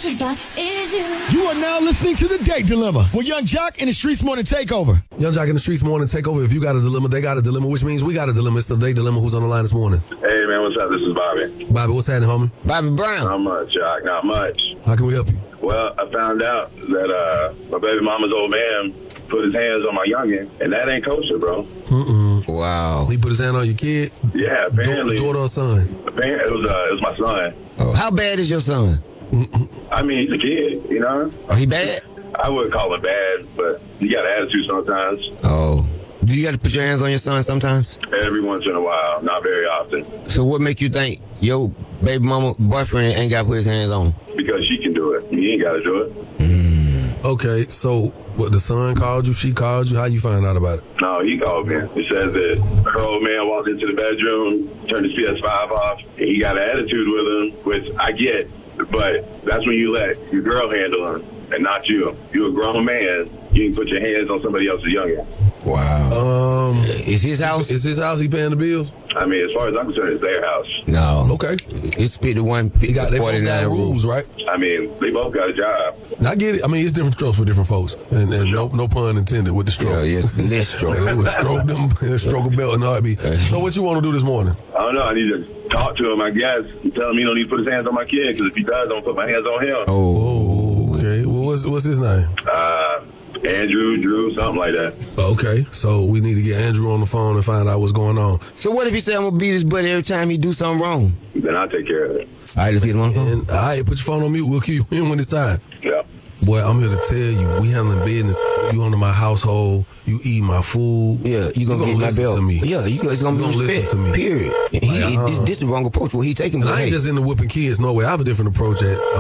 Jock is you. You are now listening to The Date Dilemma with Young Jock and the Streets Morning Takeover. Young Jock in the Streets Morning Takeover. If you got a dilemma, they got a dilemma, which means we got a dilemma. It's the Date Dilemma. Who's on the line this morning? Hey, man, what's up? This is Bobby. Bobby, what's happening, homie? Bobby Brown. Not much, Jock. Not much. How can we help you? Well, I found out that my baby mama's old man put his hands on my youngin', and that ain't kosher, bro. Wow. He put his hand on your kid? Yeah, apparently. Daughter or son? Apparently, it was my son. Oh, how bad is your son? I mean, he's a kid, you know? Oh, he bad? I wouldn't call him bad, but he got an attitude sometimes. Oh. Do you got to put your hands on your son sometimes? Every once in a while, not very often. So what make you think your baby mama boyfriend ain't got to put his hands on him? Because she can do it. He ain't got to do it. Okay, so what, the son called you? She called you? How you find out about it? No, he called me. He says that her old man walked into the bedroom, turned his PS5 off, and he got an attitude with him, which I get, but that's when you let your girl handle him and not you. You're a grown man. You can put your hands on somebody else's youngin'. Wow. Is his house? Is his house he paying the bills? I mean, as far as I'm concerned, it's their house. No. Okay. It's 51, They both 49 got rules, right? I mean, they both got a job. I get it. I mean, it's different strokes for different folks. And no pun intended with the stroke. Yeah, yes, less stroke. They would stroke them, stroke a belt and heartbeat. So what you want to do this morning? I don't know. I need to talk to him, I guess, and tell him he don't need to put his hands on my kid, because if he does, I'm going to put my hands on him. Oh, okay. Well, what's his name? Andrew, Drew, something like that. Okay, so we need to get Andrew on the phone and find out what's going on. So what if he say I'm going to beat his butt every time he do something wrong? Then I'll take care of it. All right, let's get him on the phone. And, all right, put your phone on mute. We'll keep you in when it's time. Yeah. Boy, I'm here to tell you, we handling business. You under my household. You eat my food. Yeah, you gonna get my listen bill. to me. Yeah, it's gonna be gonna listen respect. to me. Period. This the wrong approach. What he taking? And I ain't just into whipping kids. No way. I have a different approach at